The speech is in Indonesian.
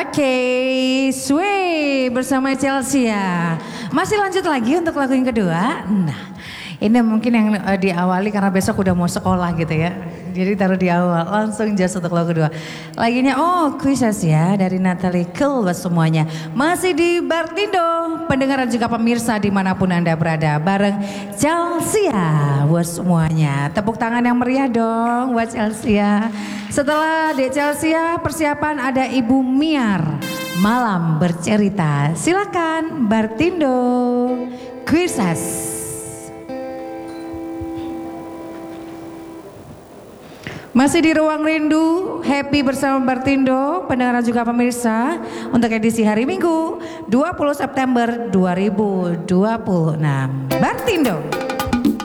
Sway bersama Chelsea ya. Masih lanjut lagi untuk lagu yang kedua. Nah, ini mungkin yang diawali karena besok udah mau sekolah gitu ya. Jadi taruh di awal, langsung jazz untuk lagu kedua. Laginya Kisses ya dari Natalie Cole buat semuanya. Masih di Bartindo, pendengar dan juga pemirsa dimanapun Anda berada. Bareng Chelsea buat semuanya. Tepuk tangan yang meriah dong buat Chelsea. Setelah Dek Chelsea persiapan ada Ibu Miar. Malam bercerita. Silakan Bartindo Kisses. Masih di Ruang Rindu, happy bersama Bartindo, pendengar juga pemirsa untuk edisi hari Minggu 20 September 2026. Bartindo.